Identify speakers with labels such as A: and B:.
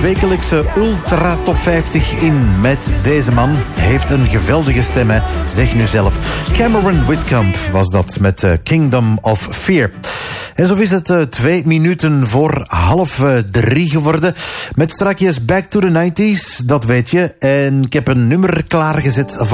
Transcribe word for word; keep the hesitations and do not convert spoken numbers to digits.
A: wekelijkse Ultra Top vijftig in met deze man. Heeft een geweldige stem, hè? Zeg nu zelf. Cameron Whitcomb was dat met uh, Kingdom of Fear. En zo is het uh, twee minuten voor half uh, drie geworden. Met strakjes Back to the nineties, dat weet je. En ik heb een nummer klaargezet van